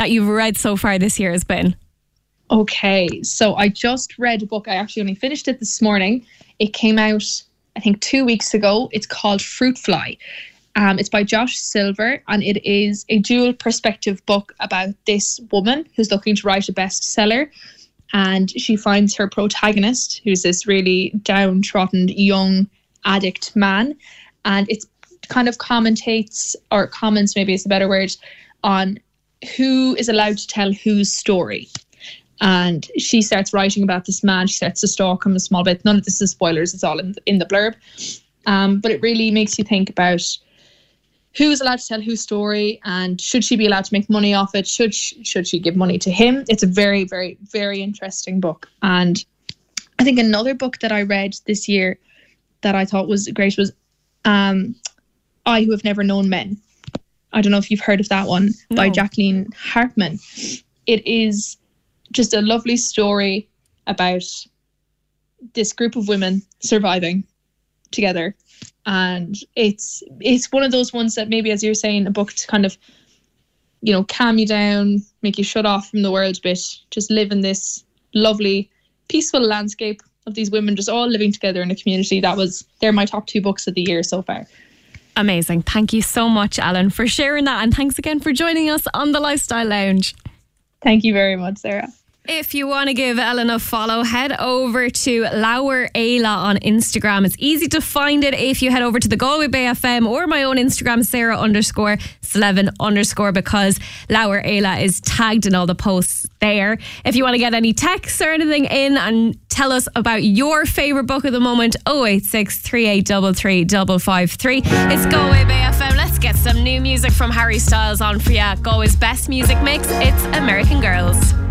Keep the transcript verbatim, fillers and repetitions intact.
that you've read so far this year has been. Okay, so I just read a book. I actually only finished it this morning. It came out, I think, two weeks ago. It's called Fruit Fly. Um, it's by Josh Silver, and it is a dual perspective book about this woman who's looking to write a bestseller. And she finds her protagonist, who's this really downtrodden young addict man. And it kind of commentates, or comments maybe is a better word, on who is allowed to tell whose story. And she starts writing about this man. She starts to stalk him a small bit. None of this is spoilers. It's all in, in the blurb. Um, but it really makes you think about who's allowed to tell whose story, and should she be allowed to make money off it? Should she, should she give money to him? It's a very, very, very interesting book. And I think another book that I read this year that I thought was great was um, I Who Have Never Known Men. I don't know if you've heard of that one, no. by Jacqueline Hartman. It is just a lovely story about this group of women surviving together. And it's it's one of those ones that maybe, as you're saying, a book to kind of, you know, calm you down, make you shut off from the world a bit, just live in this lovely, peaceful landscape of these women just all living together in a community. That was, they're my top two books of the year so far. Amazing. Thank you so much, Ellen, for sharing that. And thanks again for joining us on the Lifestyle Lounge. Thank you very much, Sarah. If you want to give Ellen a follow, head over to Laura Ayla on Instagram. It's easy to find it if you head over to the Galway Bay F M or my own Instagram, Sarah underscore Slevin underscore, because Laura Ayla is tagged in all the posts there. If you want to get any texts or anything in and tell us about your favourite book of the moment, oh eight six, three eight three three, five five three. It's Galway Bay F M. Let's get some new music from Harry Styles on for you. Galway's best music mix. It's American Girls.